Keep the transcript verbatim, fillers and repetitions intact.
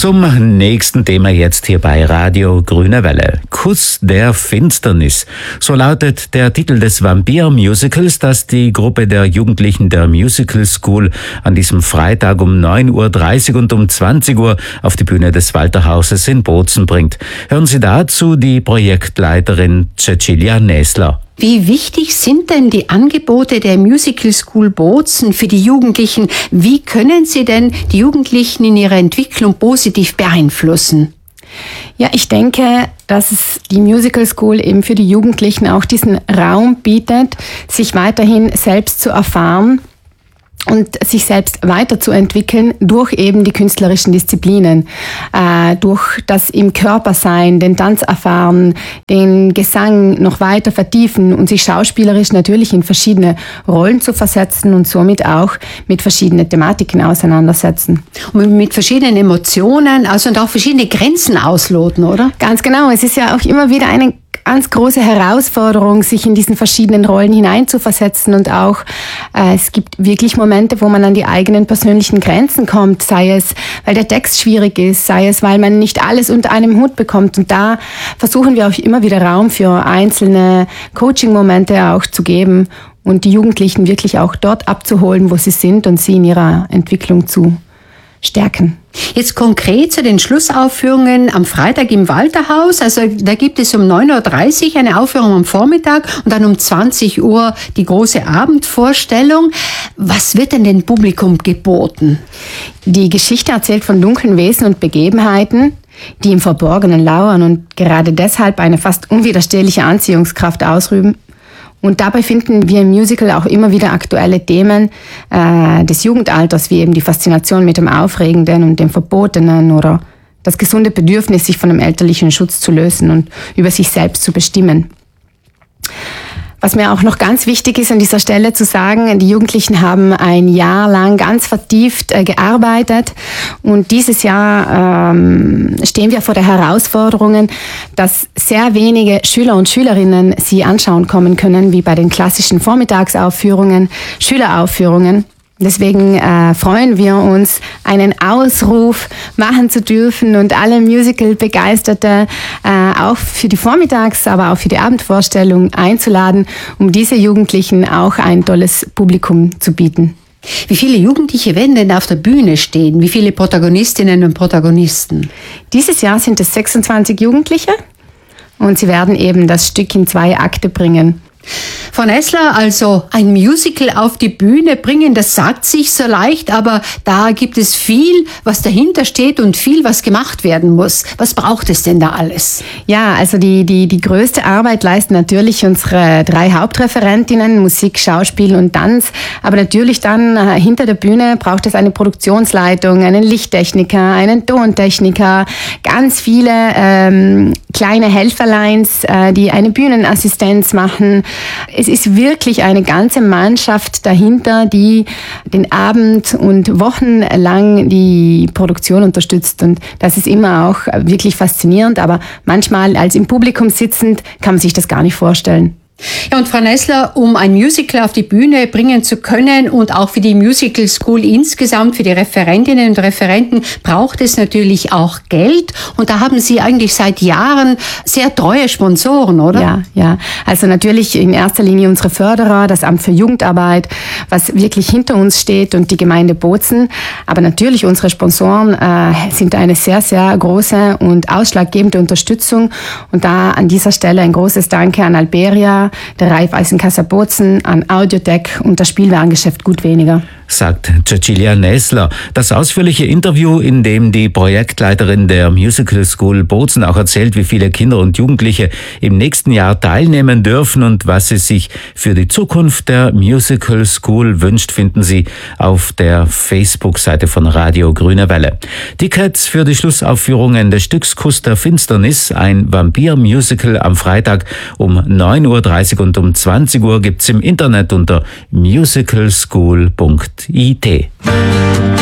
Zum nächsten Thema jetzt hier bei Radio Grüne Welle. Kuss der Finsternis. So lautet der Titel des Vampir-Musicals, das die Gruppe der Jugendlichen der Musical School an diesem Freitag um neun Uhr dreißig und um zwanzig Uhr auf die Bühne des Walterhauses in Bozen bringt. Hören Sie dazu die Projektleiterin Cecilia Näsler. Wie wichtig sind denn die Angebote der Musical School Bozen für die Jugendlichen? Wie können sie denn die Jugendlichen in ihrer Entwicklung positiv beeinflussen? Ja, ich denke, dass es die Musical School eben für die Jugendlichen auch diesen Raum bietet, sich weiterhin selbst zu erfahren und sich selbst weiterzuentwickeln durch eben die künstlerischen Disziplinen, äh, durch das im Körper sein, den Tanz erfahren, den Gesang noch weiter vertiefen und sich schauspielerisch natürlich in verschiedene Rollen zu versetzen und somit auch mit verschiedenen Thematiken auseinandersetzen. Und mit verschiedenen Emotionen, also und auch verschiedene Grenzen ausloten, oder? Ganz genau. Es ist ja auch immer wieder eine ganz große Herausforderung, sich in diesen verschiedenen Rollen hineinzuversetzen und auch, äh, es gibt wirklich Momente, wo man an die eigenen persönlichen Grenzen kommt, sei es, weil der Text schwierig ist, sei es, weil man nicht alles unter einem Hut bekommt und da versuchen wir auch immer wieder Raum für einzelne Coaching-Momente auch zu geben und die Jugendlichen wirklich auch dort abzuholen, wo sie sind und sie in ihrer Entwicklung zu stärken. Jetzt konkret zu den Schlussaufführungen am Freitag im Walterhaus. Also da gibt es um neun Uhr dreißig eine Aufführung am Vormittag und dann um zwanzig Uhr die große Abendvorstellung. Was wird denn dem Publikum geboten? Die Geschichte erzählt von dunklen Wesen und Begebenheiten, die im Verborgenen lauern und gerade deshalb eine fast unwiderstehliche Anziehungskraft ausüben. Und dabei finden wir im Musical auch immer wieder aktuelle Themen äh, des Jugendalters, wie eben die Faszination mit dem Aufregenden und dem Verbotenen oder das gesunde Bedürfnis, sich von dem elterlichen Schutz zu lösen und über sich selbst zu bestimmen. Was mir auch noch ganz wichtig ist, an dieser Stelle zu sagen, die Jugendlichen haben ein Jahr lang ganz vertieft äh, gearbeitet und dieses Jahr ähm, stehen wir vor der Herausforderung, dass sehr wenige Schüler und Schülerinnen sie anschauen kommen können, wie bei den klassischen Vormittagsaufführungen, Schüleraufführungen. Deswegen äh, freuen wir uns, einen Ausruf machen zu dürfen und alle Musical-Begeisterte äh, auch für die Vormittags-, aber auch für die Abendvorstellung einzuladen, um diese Jugendlichen auch ein tolles Publikum zu bieten. Wie viele Jugendliche werden denn auf der Bühne stehen? Wie viele Protagonistinnen und Protagonisten? Dieses Jahr sind es sechsundzwanzig Jugendliche und sie werden eben das Stück in zwei Akte bringen. Frau Näsler, also ein Musical auf die Bühne bringen, das sagt sich so leicht, aber da gibt es viel, was dahinter steht und viel, was gemacht werden muss. Was braucht es denn da alles? Ja, also die, die, die größte Arbeit leisten natürlich unsere drei Hauptreferentinnen, Musik, Schauspiel und Tanz. Aber natürlich dann äh, hinter der Bühne braucht es eine Produktionsleitung, einen Lichttechniker, einen Tontechniker, ganz viele ähm, kleine Helferleins, äh, die eine Bühnenassistenz machen. Es ist wirklich eine ganze Mannschaft dahinter, die den Abend und wochenlang die Produktion unterstützt. Und das ist immer auch wirklich faszinierend. Aber manchmal als im Publikum sitzend kann man sich das gar nicht vorstellen. Ja, und Frau Näsler, um ein Musical auf die Bühne bringen zu können und auch für die Musical School insgesamt, für die Referentinnen und Referenten, braucht es natürlich auch Geld. Und da haben Sie eigentlich seit Jahren sehr treue Sponsoren, oder? Ja, ja. Also natürlich in erster Linie unsere Förderer, das Amt für Jugendarbeit, was wirklich hinter uns steht und die Gemeinde Bozen. Aber natürlich unsere Sponsoren äh, sind eine sehr, sehr große und ausschlaggebende Unterstützung. Und da an dieser Stelle ein großes Danke an Alberia, der Raiffeisenkasse Bozen, an Audiotech und das Spielwarengeschäft Gut Weniger. Sagt Cecilia Näsler. Das ausführliche Interview, in dem die Projektleiterin der Musical School Bozen auch erzählt, wie viele Kinder und Jugendliche im nächsten Jahr teilnehmen dürfen und was sie sich für die Zukunft der Musical School wünscht, finden Sie auf der Facebook-Seite von Radio Grüne Welle. Tickets für die Schlussaufführungen des Stücks Kuss der Finsternis, ein Vampir-Musical am Freitag um neun Uhr dreißig und um zwanzig Uhr gibt's im Internet unter musicalschool punkt I T.